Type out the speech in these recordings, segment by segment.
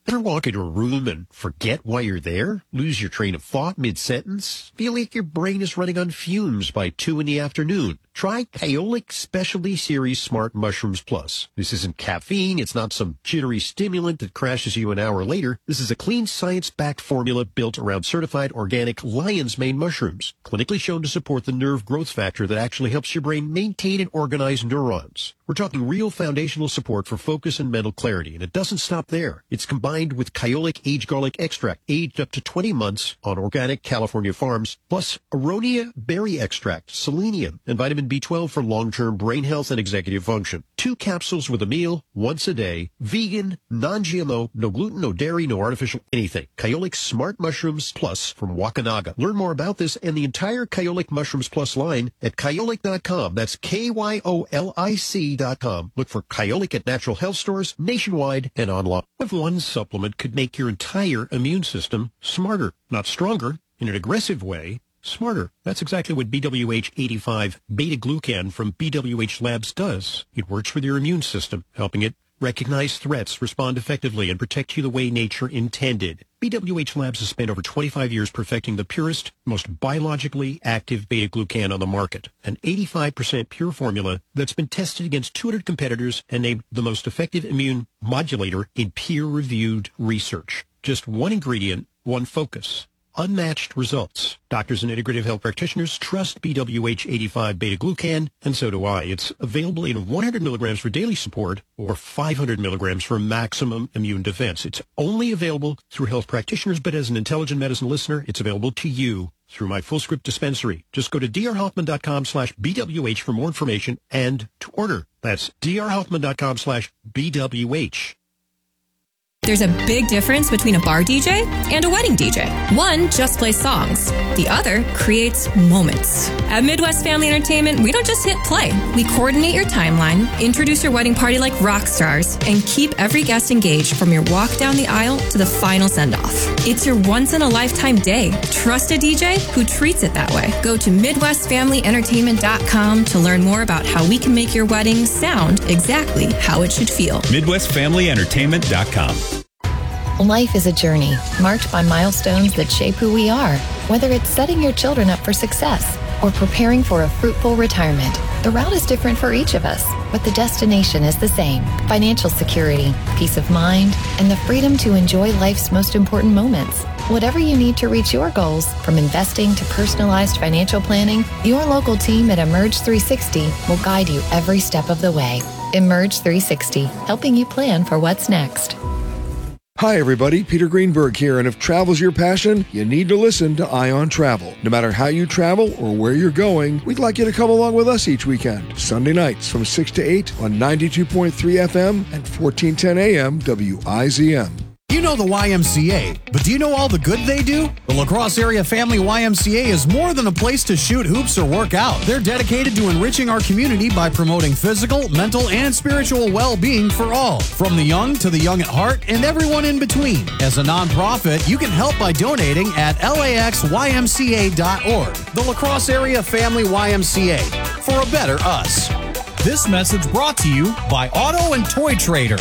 Ever walk into a room and forget why you're there? Lose your train of thought mid-sentence? Feel like your brain is running on fumes by 2 in the afternoon? Try Kyolic Specialty Series Smart Mushrooms Plus. This isn't caffeine. It's not some jittery stimulant that crashes you an hour later. This is a clean, science-backed formula built around certified organic lion's mane mushrooms, clinically shown to support the nerve growth factor that actually helps your brain maintain and organize neurons. We're talking real foundational support for focus and mental clarity, and it doesn't stop there. It's combined with Kyolic Aged Garlic Extract, aged up to 20 months on organic California farms, plus Aronia Berry Extract, selenium, and vitamin B12 for long-term brain health and executive function. 2 capsules with a meal, once a day, vegan, non-GMO, no gluten, no dairy, no artificial anything. Kyolic Smart Mushrooms Plus from Wakanaga. Learn more about this and the entire Kyolic Mushrooms Plus line at Kyolic.com. That's KYOLIC.com. Look for Kyolic at natural health stores nationwide and online. If one supplement could make your entire immune system smarter, not stronger, in an aggressive way, smarter. That's exactly what BWH 85 beta-glucan from BWH Labs does. It works with your immune system, helping it recognize threats, respond effectively, and protect you the way nature intended. BWH Labs has spent over 25 years perfecting the purest, most biologically active beta-glucan on the market. An 85% pure formula that's been tested against 200 competitors and named the most effective immune modulator in peer-reviewed research. Just one ingredient, one focus. Unmatched results. Doctors and integrative health practitioners trust BWH 85 beta-glucan, and so do I. It's available in 100 milligrams for daily support or 500 milligrams for maximum immune defense. It's only available through health practitioners, but as an intelligent medicine listener, it's available to you through my full-script dispensary. Just go to drhoffman.com/BWH for more information and to order. That's drhoffman.com/BWH. There's a big difference between a bar DJ and a wedding DJ. One just plays songs. The other creates moments. At Midwest Family Entertainment, we don't just hit play. We coordinate your timeline, introduce your wedding party like rock stars, and keep every guest engaged from your walk down the aisle to the final send-off. It's your once-in-a-lifetime day. Trust a DJ who treats it that way. Go to MidwestFamilyEntertainment.com to learn more about how we can make your wedding sound exactly how it should feel. MidwestFamilyEntertainment.com. Life is a journey marked by milestones that shape who we are. Whether it's setting your children up for success or preparing for a fruitful retirement, the route is different for each of us, but the destination is the same. Financial security, peace of mind, and the freedom to enjoy life's most important moments. Whatever you need to reach your goals, from investing to personalized financial planning, your local team at Emerge 360 will guide you every step of the way. Emerge 360, helping you plan for what's next. Hi everybody, Peter Greenberg here, and if travel's your passion, you need to listen to Ion Travel. No matter how you travel or where you're going, we'd like you to come along with us each weekend. Sunday nights from 6 to 8 on 92.3 FM and 1410 AM WIZM. You know the YMCA, but do you know all the good they do? The La Crosse Area Family YMCA is more than a place to shoot hoops or work out. They're dedicated to enriching our community by promoting physical, mental, and spiritual well-being for all, from the young to the young at heart and everyone in between. As a nonprofit, you can help by donating at laxymca.org. The La Crosse Area Family YMCA, for a better us. This message brought to you by Auto and Toy Trader.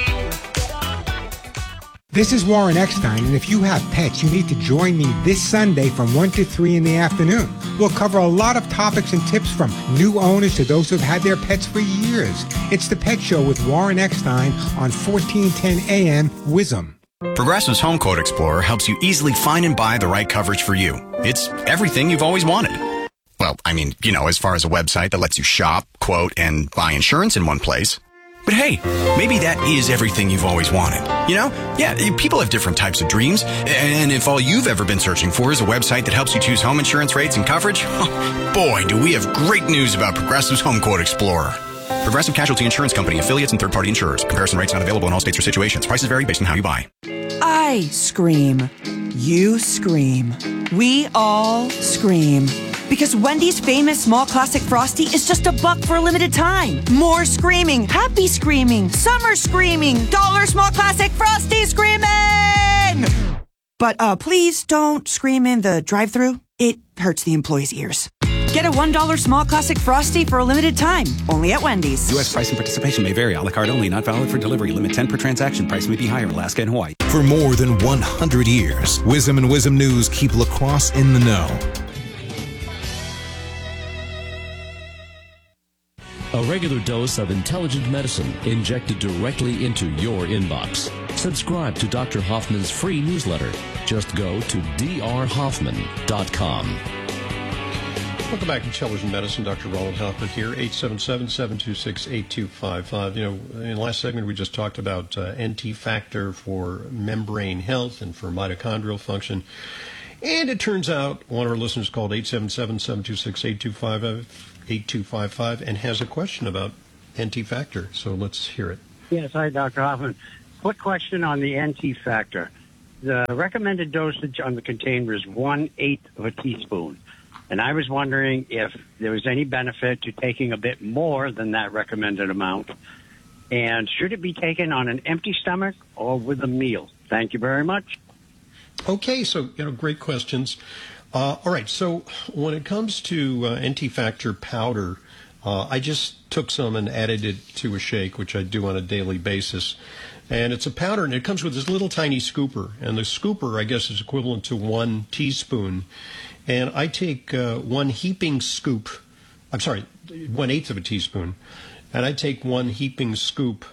This is Warren Eckstein, and if you have pets, you need to join me this Sunday from 1 to 3 in the afternoon. We'll cover a lot of topics and tips from new owners to those who've had their pets for years. It's The Pet Show with Warren Eckstein on 1410 AM WIZM. Progressive's Home Quote Explorer helps you easily find and buy the right coverage for you. It's everything you've always wanted. Well, I mean, as far as a website that lets you shop, quote, and buy insurance in one place. But hey, maybe that is everything you've always wanted. Yeah, people have different types of dreams. And if all you've ever been searching for is a website that helps you choose home insurance rates and coverage, boy, do we have great news about Progressive's Home Quote Explorer. Progressive Casualty Insurance Company, affiliates, and third-party insurers. Comparison rates not available in all states or situations. Prices vary based on how you buy. I scream. You scream. We all scream. Because Wendy's famous small classic Frosty is just $1 for a limited time. More screaming, happy screaming, summer screaming, dollar small classic Frosty screaming! But please don't scream in the drive-thru. It hurts the employees' ears. Get a $1 small classic Frosty for a limited time, only at Wendy's. U.S. price and participation may vary. A la carte only, not valid for delivery. Limit 10 per transaction. Price may be higher in Alaska and Hawaii. For more than 100 years, Wisdom and Wisdom News keep La Crosse in the know. A regular dose of intelligent medicine injected directly into your inbox. Subscribe to Dr. Hoffman's free newsletter. Just go to drhoffman.com. Welcome back to Intelligent Medicine. Dr. Roland Hoffman here, 877-726-8255. You know, in the last segment, we just talked about NT factor for membrane health and for mitochondrial function. And it turns out one of our listeners called 877-726-8255 and has a question about NT factor. So let's hear it. Yes, hi, Dr. Hoffman. Quick question on the NT factor. The recommended dosage on the container is 1/8 of a teaspoon. And I was wondering if there was any benefit to taking a bit more than that recommended amount. And should it be taken on an empty stomach or with a meal? Thank you very much. Okay, so, great questions. All right, so when it comes to NT factor powder, I just took some and added it to a shake, which I do on a daily basis. And it's a powder, and it comes with this little tiny scooper. And the scooper, I guess, is equivalent to 1 teaspoon. And I take 1 heaping scoop, 1/8 of a teaspoon, and I take 1 heaping scoop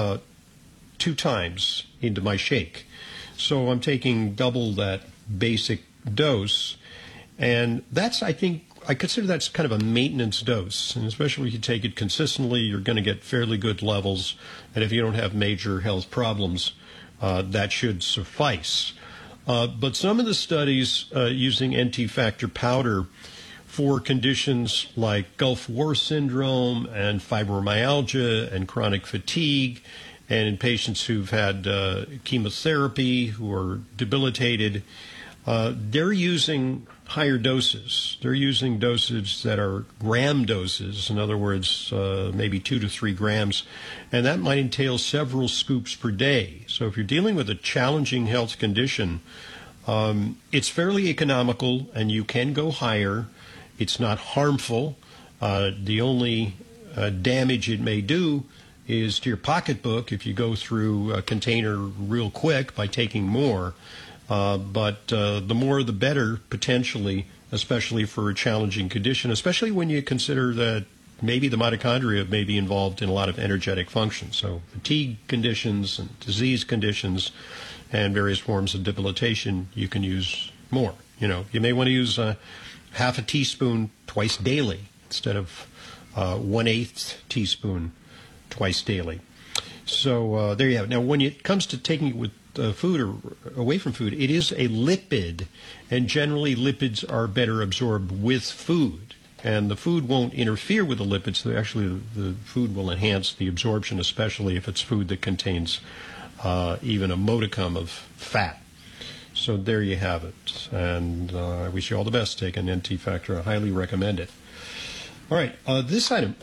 2 times into my shake. So I'm taking double that basic dose, and that's, I consider that's kind of a maintenance dose, and especially if you take it consistently, you're going to get fairly good levels, and if you don't have major health problems, that should suffice. But some of the studies using NT factor powder for conditions like Gulf War syndrome and fibromyalgia and chronic fatigue, and in patients who've had chemotherapy, who are debilitated, they're using higher doses. They're using dosage that are gram doses, in other words, maybe 2 to 3 grams, and that might entail several scoops per day. So if you're dealing with a challenging health condition, it's fairly economical, and you can go higher. It's not harmful. The only damage it may do is to your pocketbook if you go through a container real quick by taking more. But the more the better, potentially, especially for a challenging condition, especially when you consider that maybe the mitochondria may be involved in a lot of energetic functions. So fatigue conditions and disease conditions and various forms of debilitation, you can use more. You may want to use half a teaspoon twice daily instead of 1/8 teaspoon twice daily. So there you have it. Now, when it comes to taking it with food or away from food, it is a lipid, and generally lipids are better absorbed with food. And the food won't interfere with the lipids. So actually, the food will enhance the absorption, especially if it's food that contains even a modicum of fat. So there you have it. And I wish you all the best. Take an NT factor. I highly recommend it. All right, this item,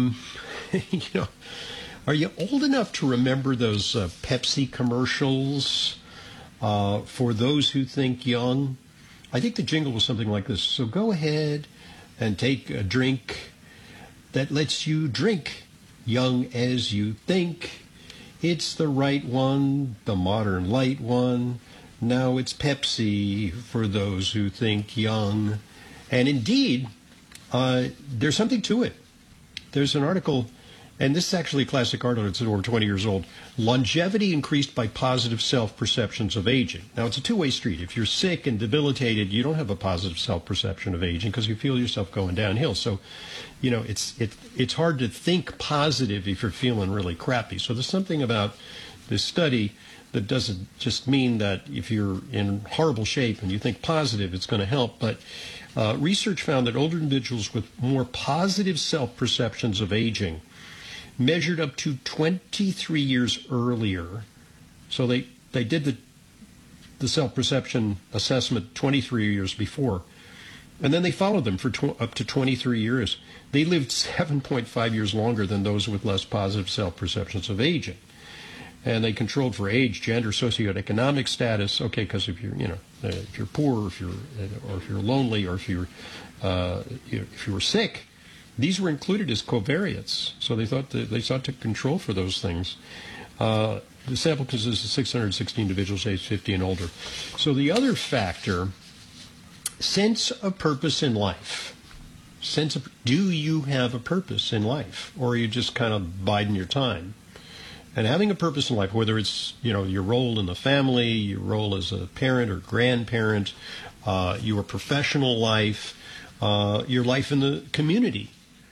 are you old enough to remember those Pepsi commercials for those who think young? I think the jingle was something like this. So go ahead and take a drink that lets you drink young as you think. It's the right one, the modern light one. Now it's Pepsi for those who think young. And indeed, there's something to it. There's an article, and this is actually a classic article. It's over 20 years old. Longevity increased by positive self-perceptions of aging. Now, it's a two-way street. If you're sick and debilitated, you don't have a positive self-perception of aging because you feel yourself going downhill. So, it's hard to think positive if you're feeling really crappy. So there's something about this study that doesn't just mean that if you're in horrible shape and you think positive, it's going to help. But research found that older individuals with more positive self-perceptions of aging measured up to 23 years earlier. So they did the self-perception assessment 23 years before, and then they followed them for up to 23 years. They lived 7.5 years longer than those with less positive self-perceptions of aging. And they controlled for age, gender, socioeconomic status. Okay, because if you're, if you're poor, or if you're lonely, or if you were sick, these were included as covariates. So they sought to control for those things. The sample consists of 660 individuals aged 50 and older. So the other factor, sense of purpose in life. Do you have a purpose in life, or are you just kind of biding your time? And having a purpose in life, whether it's your role in the family, your role as a parent or grandparent, your professional life, your life in the community,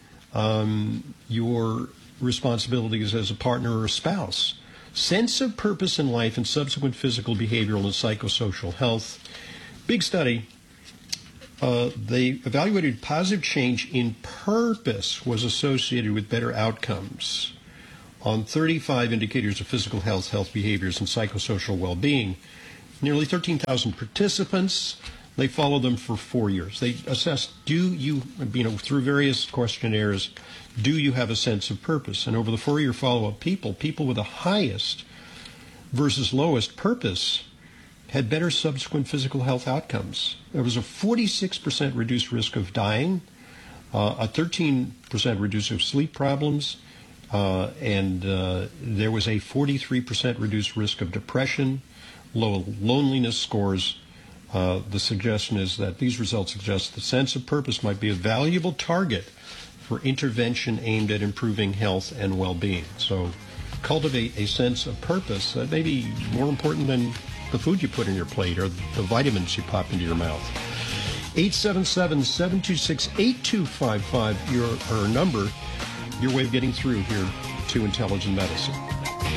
your responsibilities as a partner or a spouse, sense of purpose in life and subsequent physical, behavioral, and psychosocial health. Big study. They evaluated positive change in purpose was associated with better outcomes on 35 indicators of physical health, health behaviors, and psychosocial well-being. Nearly 13,000 participants. They followed them for 4 years. They assessed, through various questionnaires, do you have a sense of purpose? And over the 4-year follow-up, people with the highest versus lowest purpose had better subsequent physical health outcomes. There was a 46% reduced risk of dying, a 13% reduced of sleep problems, and there was a 43% reduced risk of depression, low loneliness scores. The suggestion is that these results suggest the sense of purpose might be a valuable target for intervention aimed at improving health and well-being. So cultivate a sense of purpose that may be more important than the food you put in your plate or the vitamins you pop into your mouth. 877-726-8255, our number, your way of getting through here to Intelligent Medicine.